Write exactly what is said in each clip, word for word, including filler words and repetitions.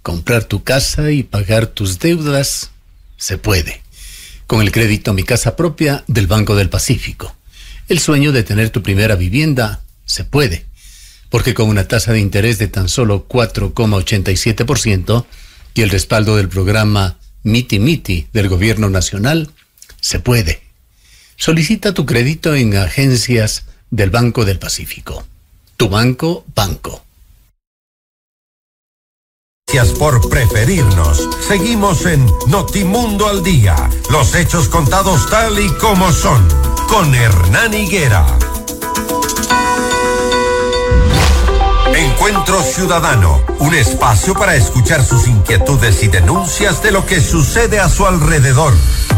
Comprar tu casa y pagar tus deudas se puede. Con el crédito Mi Casa Propia del Banco del Pacífico. El sueño de tener tu primera vivienda se puede. Porque con una tasa de interés de tan solo cuatro coma ochenta y siete por ciento y el respaldo del programa Miti Miti del Gobierno Nacional, se puede. Solicita tu crédito en agencias del Banco del Pacífico. Tu banco, banco. Gracias por preferirnos. Seguimos en Notimundo al Día. Los hechos contados tal y como son. Con Hernán Higuera. Encuentro Ciudadano. Un espacio para escuchar sus inquietudes y denuncias de lo que sucede a su alrededor.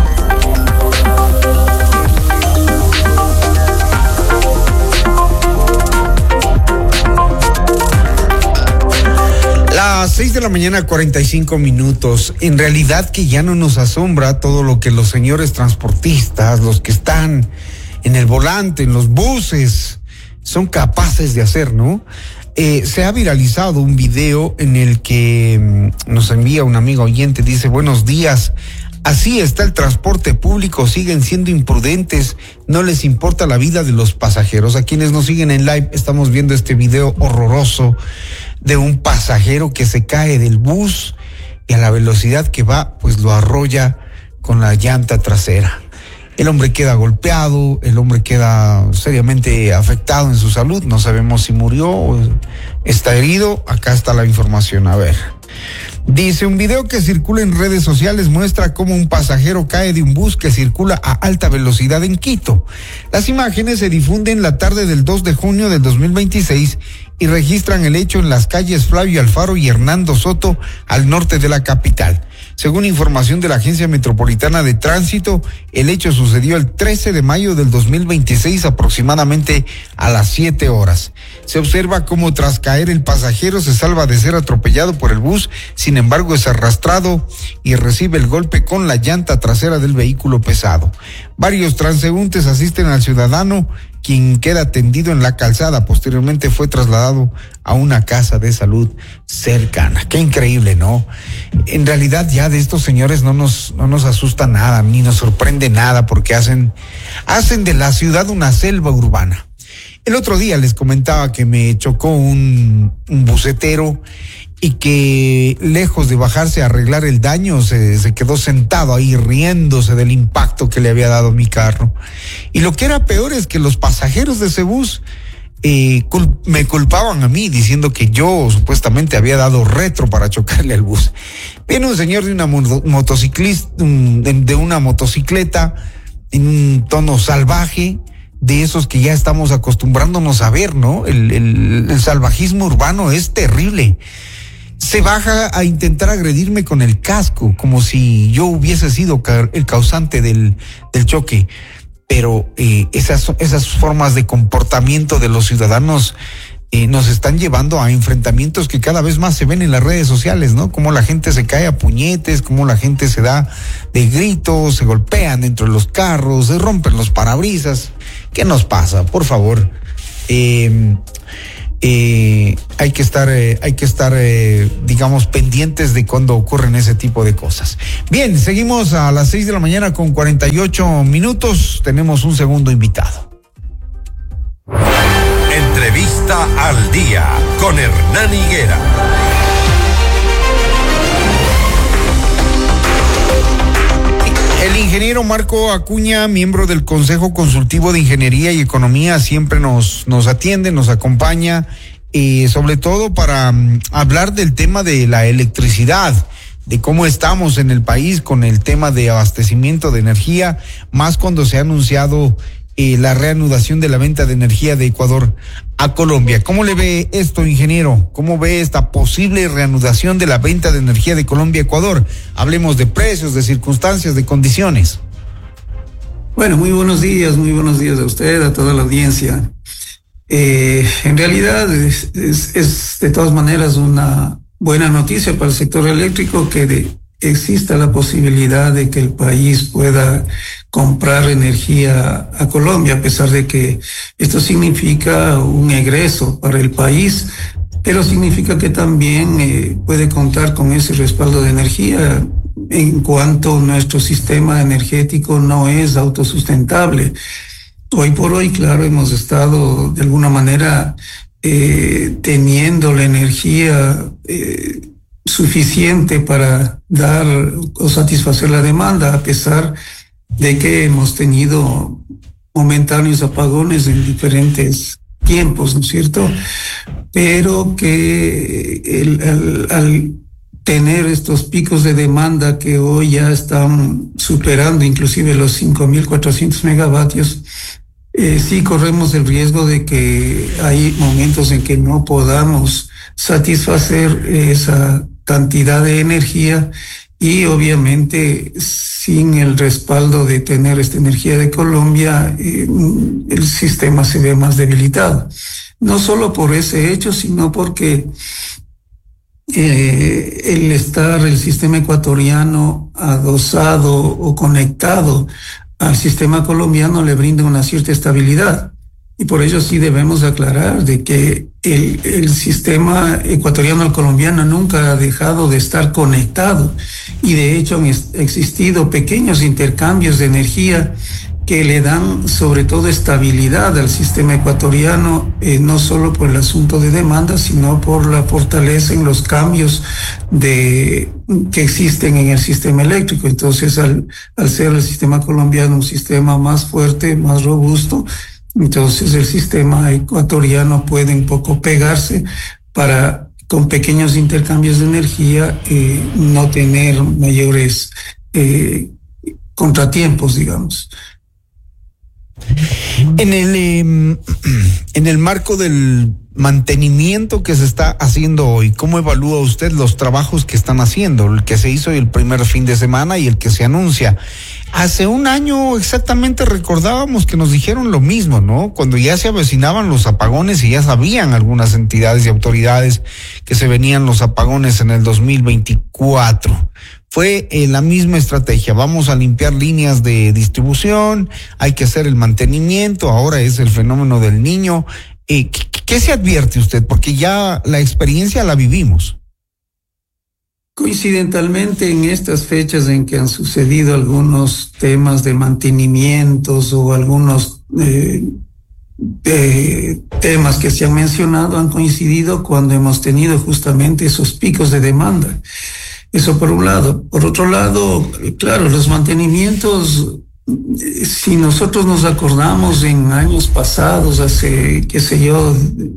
Las seis de la mañana, cuarenta y cinco minutos. En realidad que ya no nos asombra todo lo que los señores transportistas, los que están en el volante, en los buses, son capaces de hacer, ¿no? Eh, se ha viralizado un video en el que mmm, nos envía un amigo oyente, dice: buenos días, así está el transporte público, siguen siendo imprudentes, no les importa la vida de los pasajeros. A quienes nos siguen en live, estamos viendo este video horroroso de un pasajero que se cae del bus y a la velocidad que va, pues lo arrolla con la llanta trasera. El hombre queda golpeado, el hombre queda seriamente afectado en su salud, no sabemos si murió o está herido. Acá está la información, a ver. Dice: un video que circula en redes sociales muestra cómo un pasajero cae de un bus que circula a alta velocidad en Quito. Las imágenes se difunden la tarde del dos de junio del dos mil veintiséis y registran el hecho en las calles Flavio Alfaro y Hernando Soto, al norte de la capital. Según información de la Agencia Metropolitana de Tránsito, el hecho sucedió el trece de mayo del dos mil veintiséis, aproximadamente a las siete horas. Se observa cómo tras caer el pasajero se salva de ser atropellado por el bus, sin embargo es arrastrado y recibe el golpe con la llanta trasera del vehículo pesado. Varios transeúntes asisten al ciudadano, quien queda tendido en la calzada. Posteriormente fue trasladado a una casa de salud cercana. Qué increíble, ¿no? En realidad ya de estos señores no nos, no nos asusta nada, ni nos sorprende nada, porque hacen, hacen de la ciudad una selva urbana. El otro día les comentaba que me chocó un, un bucetero y que lejos de bajarse a arreglar el daño, se, se quedó sentado ahí riéndose del impacto que le había dado mi carro. Y lo que era peor es que los pasajeros de ese bus eh, cul- me culpaban a mí, diciendo que yo supuestamente había dado retro para chocarle al bus. Viene un señor de una mo- motociclista, de, de una motocicleta, en un tono salvaje, de esos que ya estamos acostumbrándonos a ver, ¿no? El, el, el salvajismo urbano es terrible. Se baja a intentar agredirme con el casco, como si yo hubiese sido ca- el causante del, del choque. Pero eh, esas, esas formas de comportamiento de los ciudadanos eh, nos están llevando a enfrentamientos que cada vez más se ven en las redes sociales, ¿no? Cómo la gente se cae a puñetes, cómo la gente se da de gritos, se golpean dentro de los carros, se rompen los parabrisas. ¿Qué nos pasa? Por favor. Eh... Eh, hay que estar, eh, hay que estar, eh, digamos, pendientes de cuando ocurren ese tipo de cosas. Bien, seguimos a las seis de la mañana con cuarenta y ocho minutos. Tenemos un segundo invitado. Entrevista al Día con Hernán Higuera. El ingeniero Marco Acuña, miembro del Consejo Consultivo de Ingeniería y Economía, siempre nos, nos atiende, nos acompaña, eh, sobre todo para um, hablar del tema de la electricidad, de cómo estamos en el país con el tema de abastecimiento de energía, más cuando se ha anunciado eh, la reanudación de la venta de energía de Ecuador a Colombia. ¿Cómo le ve esto, ingeniero? ¿Cómo ve esta posible reanudación de la venta de energía de Colombia a Ecuador? Hablemos de precios, de circunstancias, de condiciones. Bueno, muy buenos días, muy buenos días a usted, a toda la audiencia. Eh, en realidad es, es, es de todas maneras una buena noticia para el sector eléctrico que de, exista la posibilidad de que el país pueda comprar energía a Colombia, a pesar de que esto significa un egreso para el país pero significa que también eh, puede contar con ese respaldo de energía en cuanto nuestro sistema energético no es autosustentable. Hoy por hoy, claro, hemos estado de alguna manera eh, teniendo la energía eh, suficiente para dar o satisfacer la demanda, a pesar de que hemos tenido momentáneos apagones en diferentes tiempos, ¿no es cierto? Pero que el, el, al tener estos picos de demanda que hoy ya están superando inclusive los cinco mil cuatrocientos megavatios, eh, sí corremos el riesgo de que hay momentos en que no podamos satisfacer esa cantidad de energía y obviamente sin el respaldo de tener esta energía de Colombia, eh, el sistema se ve más debilitado. No solo por ese hecho, sino porque eh, el estar el sistema ecuatoriano adosado o conectado al sistema colombiano le brinda una cierta estabilidad. Y por ello sí debemos aclarar de que el, el sistema ecuatoriano al colombiano nunca ha dejado de estar conectado y de hecho han existido pequeños intercambios de energía que le dan sobre todo estabilidad al sistema ecuatoriano, eh, no solo por el asunto de demanda, sino por la fortaleza en los cambios de, que existen en el sistema eléctrico. Entonces, al, al ser el sistema colombiano un sistema más fuerte, más robusto, entonces el sistema ecuatoriano puede un poco pegarse para, con pequeños intercambios de energía, eh, no tener mayores eh, contratiempos, digamos. En el eh, en el marco del mantenimiento que se está haciendo hoy, ¿cómo evalúa usted los trabajos que están haciendo? El que se hizo el primer fin de semana y el que se anuncia. Hace un año exactamente recordábamos que nos dijeron lo mismo, ¿no? Cuando ya se avecinaban los apagones y ya sabían algunas entidades y autoridades que se venían los apagones en el dos mil veinticuatro. Fue eh, la misma estrategia, vamos a limpiar líneas de distribución, hay que hacer el mantenimiento, ahora es el fenómeno del Niño. Eh, ¿qué, ¿Qué se advierte usted? Porque ya la experiencia la vivimos. Coincidentalmente en estas fechas en que han sucedido algunos temas de mantenimientos o algunos eh, eh, temas que se han mencionado han coincidido cuando hemos tenido justamente esos picos de demanda. Eso por un lado. Por otro lado, claro, los mantenimientos, si nosotros nos acordamos en años pasados, hace, qué sé yo,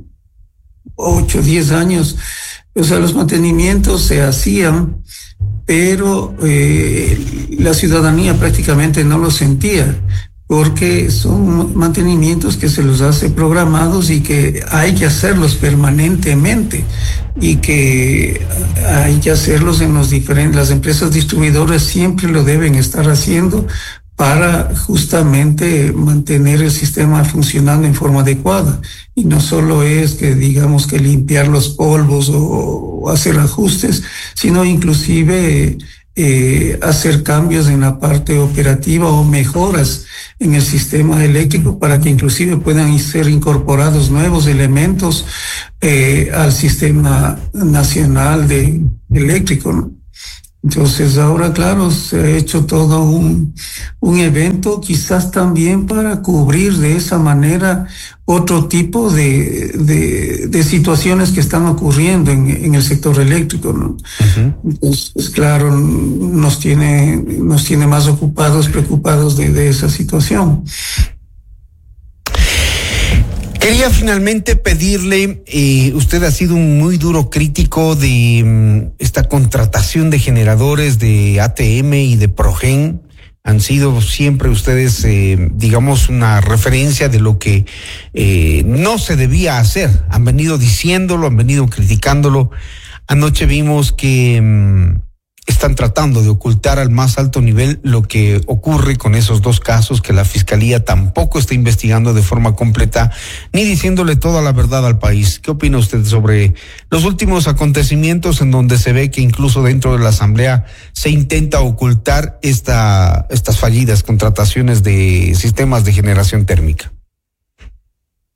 ocho, diez años, o sea, los mantenimientos se hacían, pero eh, la ciudadanía prácticamente no los sentía, porque son mantenimientos que se los hace programados y que hay que hacerlos permanentemente y que hay que hacerlos en los diferentes, las empresas distribuidoras siempre lo deben estar haciendo para justamente mantener el sistema funcionando en forma adecuada. Y no solo es que digamos que limpiar los polvos o, o hacer ajustes, sino inclusive eh, hacer cambios en la parte operativa o mejoras en el sistema eléctrico para que inclusive puedan ser incorporados nuevos elementos eh, al sistema nacional de eléctrico, ¿no? Entonces ahora, claro, se ha hecho todo un, un evento quizás también para cubrir de esa manera otro tipo de, de, de situaciones que están ocurriendo en, en el sector eléctrico, ¿no? Uh-huh. Entonces, claro, nos tiene, nos tiene más ocupados, preocupados de, de esa situación. Quería finalmente pedirle, eh, usted ha sido un muy duro crítico de um, esta contratación de generadores de A T M y de Progen. Han sido siempre ustedes, eh, digamos, una referencia de lo que eh, no se debía hacer. Han venido diciéndolo, han venido criticándolo. Anoche vimos que um, están tratando de ocultar al más alto nivel lo que ocurre con esos dos casos, que la Fiscalía tampoco está investigando de forma completa, ni diciéndole toda la verdad al país. ¿Qué opina usted sobre los últimos acontecimientos en donde se ve que incluso dentro de la Asamblea se intenta ocultar esta, estas fallidas contrataciones de sistemas de generación térmica?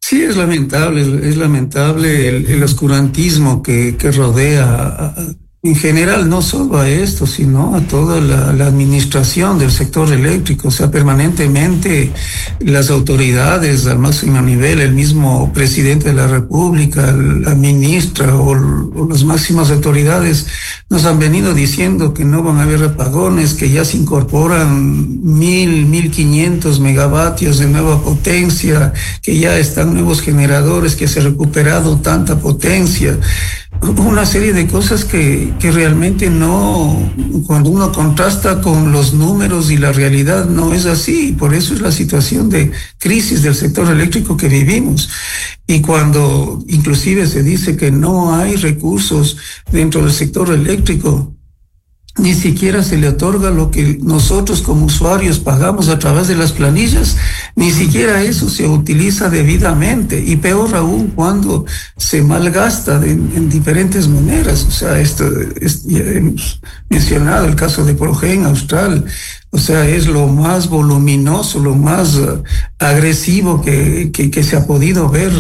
Sí, es lamentable, es lamentable el, el oscurantismo que, que rodea a, a, en general, no solo a esto, sino a toda la, la administración del sector eléctrico. O sea, permanentemente las autoridades al máximo nivel, el mismo presidente de la República, la ministra o, o las máximas autoridades nos han venido diciendo que no van a haber apagones, que ya se incorporan mil, mil quinientos megavatios de nueva potencia, que ya están nuevos generadores, que se ha recuperado tanta potencia. Una serie de cosas que, que realmente no, cuando uno contrasta con los números y la realidad, no es así. Por eso es la situación de crisis del sector eléctrico que vivimos. Y cuando inclusive se dice que no hay recursos dentro del sector eléctrico, ni siquiera se le otorga lo que nosotros como usuarios pagamos a través de las planillas, ni siquiera eso se utiliza debidamente, y peor aún cuando se malgasta de, en diferentes maneras. O sea, esto es, ya hemos mencionado el caso de Progen Austral. O sea, es lo más voluminoso, lo más uh, agresivo que, que, que se ha podido ver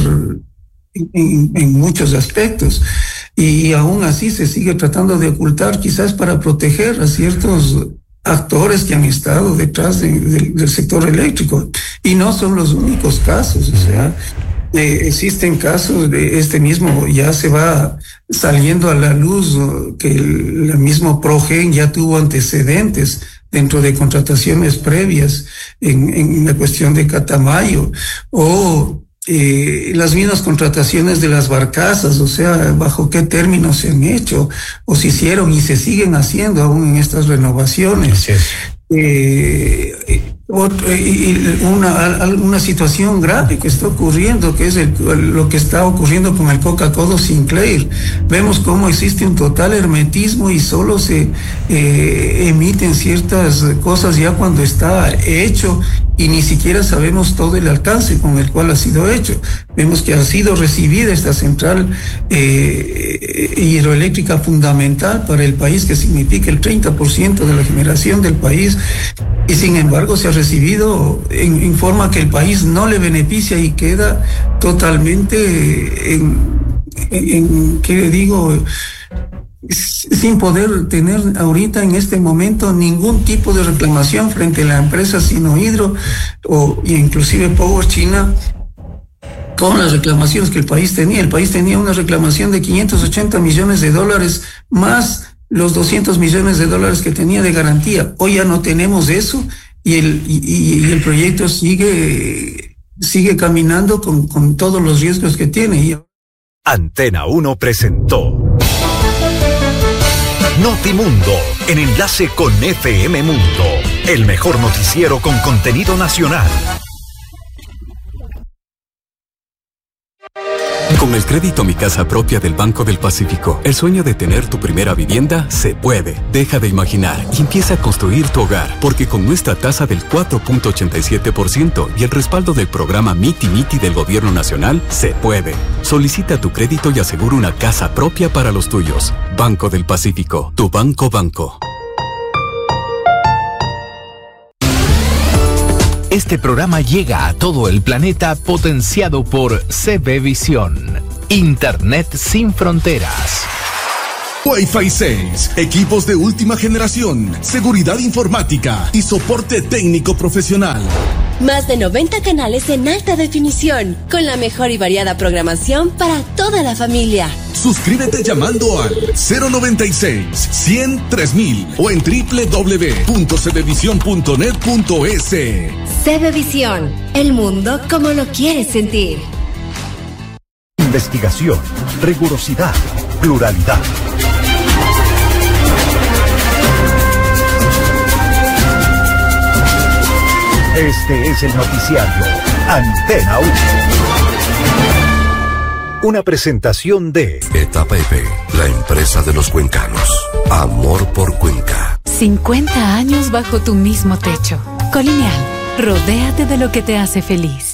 en, en muchos aspectos. Y aún así se sigue tratando de ocultar, quizás para proteger a ciertos actores que han estado detrás de, de, del sector eléctrico. Y no son los únicos casos. O sea, eh, existen casos de este mismo, ya se va saliendo a la luz que el, el mismo Progen ya tuvo antecedentes dentro de contrataciones previas en, en la cuestión de Catamayo, o Eh, las mismas contrataciones de las barcazas. O sea, bajo qué términos se han hecho o se hicieron y se siguen haciendo aún en estas renovaciones. Eh, otro, y una, una situación grave que está ocurriendo, que es el, lo que está ocurriendo con el Coca-Cola Sinclair. Vemos cómo existe un total hermetismo y solo se eh, emiten ciertas cosas ya cuando está hecho, y ni siquiera sabemos todo el alcance con el cual ha sido hecho. Vemos que ha sido recibida esta central eh, hidroeléctrica fundamental para el país, que significa el treinta por ciento de la generación del país, y sin embargo se ha recibido en, en forma que el país no le beneficia y queda totalmente en, en, en ¿qué le digo?, sin poder tener ahorita en este momento ningún tipo de reclamación frente a la empresa Sinohydro o inclusive Power China, con las reclamaciones que el país tenía. El país tenía una reclamación de quinientos ochenta millones de dólares más los doscientos millones de dólares que tenía de garantía. Hoy ya no tenemos eso, y el, y, y el proyecto sigue, sigue caminando con, con todos los riesgos que tiene. Antena uno presentó Notimundo, en enlace con F M Mundo, el mejor noticiero con contenido nacional. Con el crédito Mi Casa Propia del Banco del Pacífico, el sueño de tener tu primera vivienda se puede. Deja de imaginar y empieza a construir tu hogar, porque con nuestra tasa del cuatro punto ochenta y siete por ciento y el respaldo del programa Miti Miti del Gobierno Nacional, se puede. Solicita tu crédito y asegura una casa propia para los tuyos. Banco del Pacífico, tu banco banco. Este programa llega a todo el planeta potenciado por C B Visión, Internet sin fronteras. Wi-Fi seis, equipos de última generación, seguridad informática y soporte técnico profesional. Más de noventa canales en alta definición, con la mejor y variada programación para toda la familia. Suscríbete llamando al cero noventa y seis, cien, tres mil o en doble u doble u doble u punto c b visión punto net punto e s. C B Visión, el mundo como lo quieres sentir. Investigación, rigurosidad, pluralidad. Este es el noticiario Antena uno. Una presentación de Etapa E P, la empresa de los cuencanos. Amor por Cuenca. cincuenta años bajo tu mismo techo. Colineal, rodéate de lo que te hace feliz.